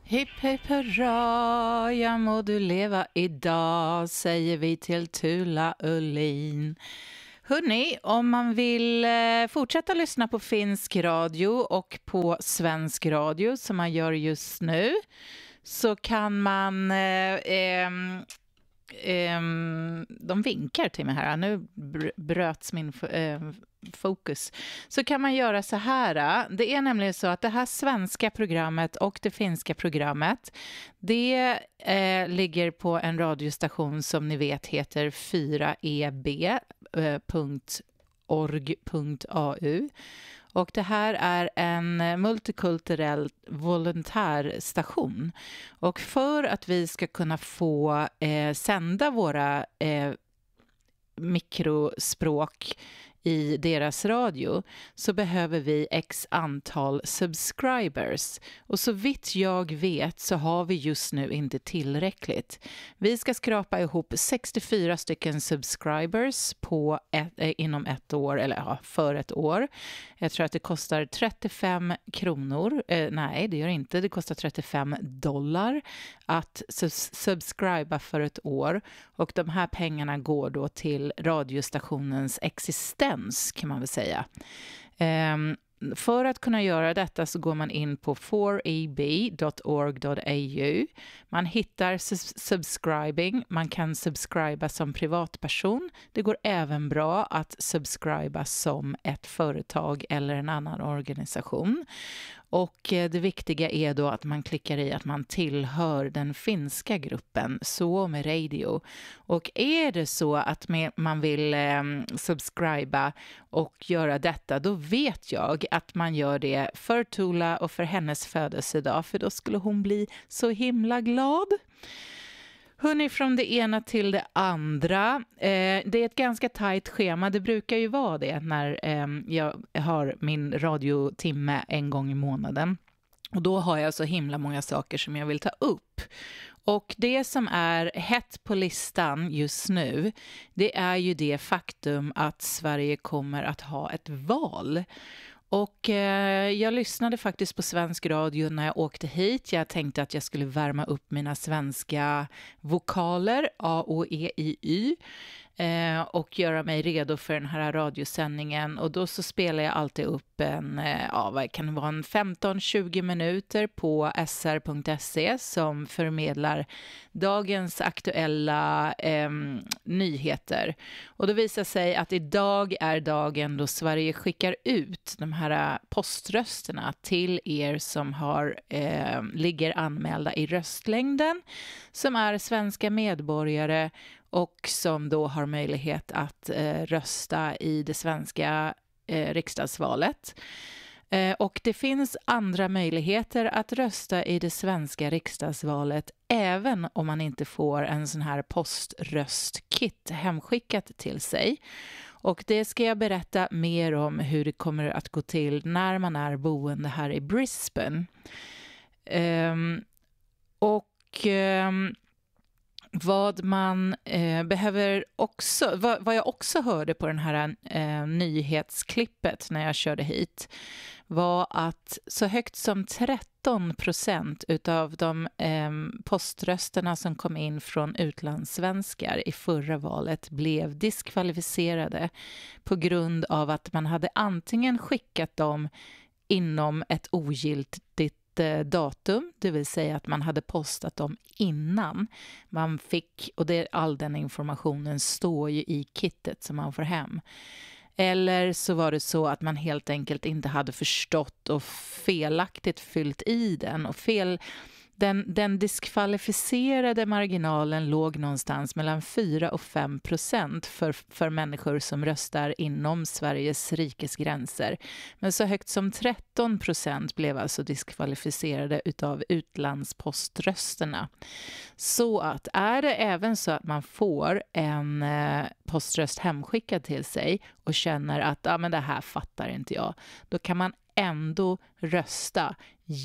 Hipp hipp hurra, ja må du leva idag, säger vi till Tula Ullin. Hörrni, om man vill fortsätta lyssna på finsk radio och på svensk radio som man gör just nu, så kan man... de vinkar till mig här. Nu bröts min fokus. Så kan man göra så här. Det är nämligen så att det här svenska programmet och det finska programmet, det ligger på en radiostation som ni vet heter 4eb.org.au. Och det här är en multikulturell volontärstation. Och för att vi ska kunna få sända våra mikrospråk i deras radio, så behöver vi x antal subscribers. Och så vitt jag vet så har vi just nu inte tillräckligt. Vi ska skrapa ihop 64 stycken subscribers på inom ett år, eller ja, för ett år. Jag tror att det kostar 35 kronor. Nej, det gör inte. Det kostar $35 att subscriba för ett år. Och de här pengarna går då till radiostationens existens, kan man väl säga. För att kunna göra detta så går man in på 4eb.org.au. Man hittar subscribing. Man kan subscriba som privatperson. Det går även bra att subscriba som ett företag eller en annan organisation. Och det viktiga är då att man klickar i att man tillhör den finska gruppen Suomi Radio. Och är det så att man vill subscriba och göra detta, då vet jag att man gör det för Tula och för hennes födelsedag, för då skulle hon bli så himla glad. Hörrni, från det ena till det andra. Det är ett ganska tajt schema. Det brukar ju vara det när jag har min radiotimme en gång i månaden. Och då har jag så himla många saker som jag vill ta upp. Och det som är hett på listan just nu, det är ju det faktum att Sverige kommer att ha ett val. Och jag lyssnade faktiskt på svensk radio när jag åkte hit. Jag tänkte att jag skulle värma upp mina svenska vokaler, A, O, E, I, Y. Och göra mig redo för den här radiosändningen. Och då så spelar jag alltid upp vad kan det vara, en 15-20 minuter på sr.se som förmedlar dagens aktuella nyheter. Och då visar sig att idag är dagen då Sverige skickar ut de här poströsterna till er som ligger anmälda i röstlängden, som är svenska medborgare och som då har möjlighet att rösta i det svenska riksdagsvalet. Och det finns andra möjligheter att rösta i det svenska riksdagsvalet även om man inte får en sån här poströstkit hemskickat till sig. Och det ska jag berätta mer om hur det kommer att gå till när man är boende här i Brisbane. Vad man behöver också, vad jag också hörde på den här nyhetsklippet när jag körde hit, var att så högt som 13% utav de poströsterna som kom in från utlandssvenskar i förra valet blev diskvalificerade på grund av att man hade antingen skickat dem inom ett ogiltigt datum, det vill säga att man hade postat dem innan man fick, och all den informationen står ju i kittet som man får hem. Eller så var det så att man helt enkelt inte hade förstått och felaktigt fyllt i den, och den diskvalificerade marginalen låg någonstans mellan 4 och 5% för människor som röstar inom Sveriges rikes gränser. Men så högt som 13% blev alltså diskvalificerade utav utlandspoströsterna. Så att är det även så att man får en poströst hemskickad till sig och känner att men det här fattar inte jag, då kan man ändå rösta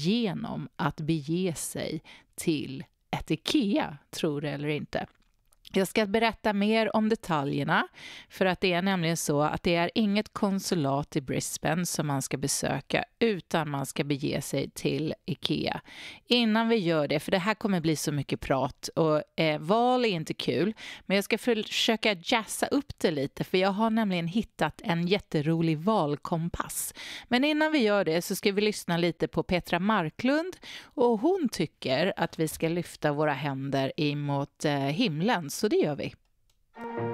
genom att bege sig till ett IKEA, tror det eller inte. Jag ska berätta mer om detaljerna, för att det är nämligen så att det är inget konsulat i Brisbane som man ska besöka, utan man ska bege sig till IKEA. Innan vi gör det, för det här kommer bli så mycket prat och val är inte kul, men jag ska försöka jazza upp det lite, för jag har nämligen hittat en jätterolig valkompass. Men innan vi gör det så ska vi lyssna lite på Petra Marklund, och hon tycker att vi ska lyfta våra händer emot himlen. Så det gör vi.